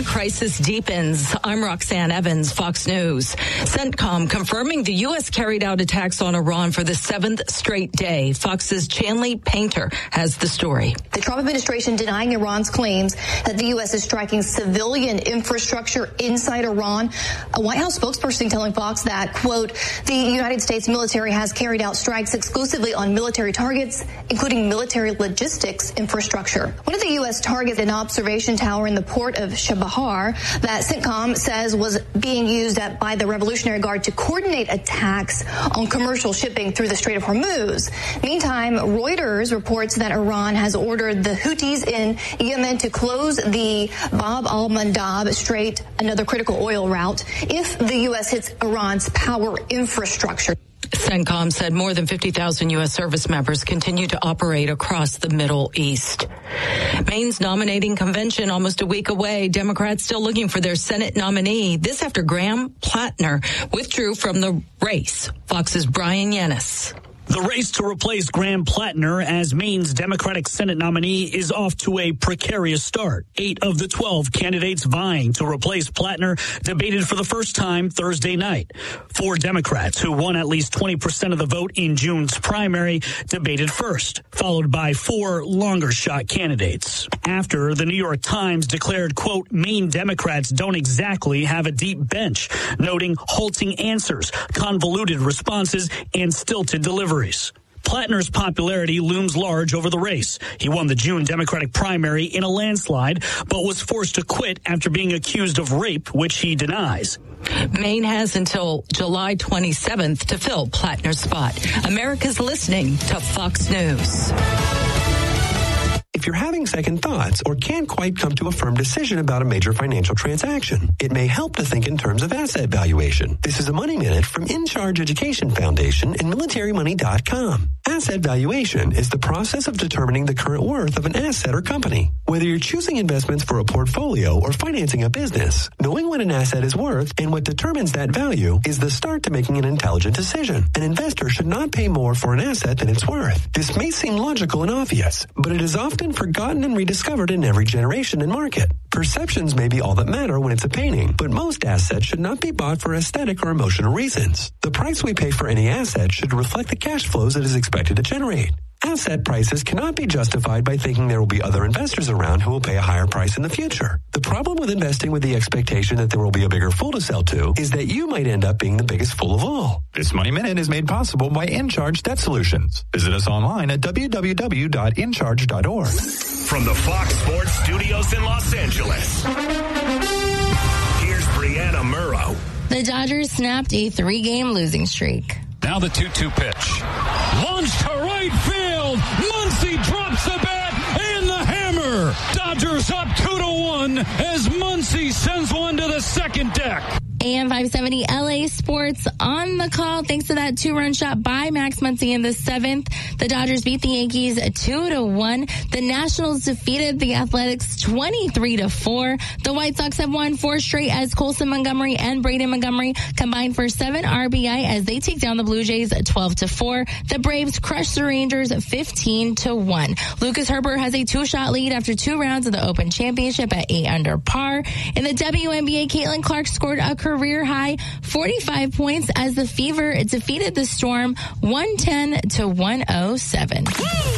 crisis deepens. I'm Roxanne Evans, Fox News. CENTCOM confirming the U.S. carried out attacks on Iran for the 7th straight day. Fox's Chanley Painter has the story. The Trump administration denying Iran's claims that the U.S. is striking civilian infrastructure inside Iran. A White House spokesperson telling Fox that, quote, the United States military has carried out strikes exclusively on military targets, including military logistics infrastructure. One of the U.S. targets, an observation tower in the port of Chabahar that CENTCOM says was being used by the Revolutionary Guard to coordinate attacks on commercial shipping through the Strait of Hormuz. Meantime, Reuters reports that Iran has ordered the Houthis in Yemen to close the Bab al-Mandab Strait, another critical oil route, if the U.S. hits Iran's power infrastructure. CENTCOM said more than 50,000 U.S. service members continue to operate across the Middle East. Maine's nominating convention almost a week away. Democrats still looking for their Senate nominee. This after Graham Plattner withdrew from the race. Fox's Brian Yanis. The race to replace Graham Plattner as Maine's Democratic Senate nominee is off to a precarious start. 8 of the 12 candidates vying to replace Plattner debated for the first time Thursday night. 4 Democrats who won at least 20% of the vote in June's primary debated first, followed by 4 longer shot candidates. After, the New York Times declared, quote, Maine Democrats don't exactly have a deep bench, noting halting answers, convoluted responses, and stilted delivery. Plattner's popularity looms large over the race. He won the June Democratic primary in a landslide, but was forced to quit after being accused of rape, which he denies. Maine has until July 27th to fill Plattner's spot. America's listening to Fox News. If you're having second thoughts or can't quite come to a firm decision about a major financial transaction, it may help to think in terms of asset valuation. This is a Money Minute from In Charge Education Foundation and MilitaryMoney.com. Asset valuation is the process of determining the current worth of an asset or company. Whether you're choosing investments for a portfolio or financing a business, knowing what an asset is worth and what determines that value is the start to making an intelligent decision. An investor should not pay more for an asset than it's worth. This may seem logical and obvious, but it is often forgotten and rediscovered in every generation and market. Perceptions may be all that matter when it's a painting, but most assets should not be bought for aesthetic or emotional reasons. The price we pay for any asset should reflect the cash flows it is expected to generate. Asset prices cannot be justified by thinking there will be other investors around who will pay a higher price in the future. The problem with investing with the expectation that there will be a bigger fool to sell to is that you might end up being the biggest fool of all. This Money Minute is made possible by InCharge Debt Solutions. Visit us online at www.incharge.org. From the Fox Sports Studios in Los Angeles, here's Brianna Murrow. The Dodgers snapped a 3-game losing streak. Now the 2-2 pitch. Launched to right field. Muncy drops the bat and the hammer. Dodgers up 2-1 as Muncy sends one to the second deck. AM 570 LA Sports on the call thanks to that 2-run shot by Max Muncy in the 7th. The Dodgers beat the Yankees 2-1. The Nationals defeated the Athletics 23-4. The White Sox have won 4 straight as Colson Montgomery and Braden Montgomery combined for 7 RBI as they take down the Blue Jays 12-4. The Braves crushed the Rangers 15-1. Lucas Herbert has a 2-shot lead after 2 rounds of the Open Championship at 8 under par. In the WNBA, Caitlin Clark scored a career high 45 points as the Fever defeated the Storm 110-107.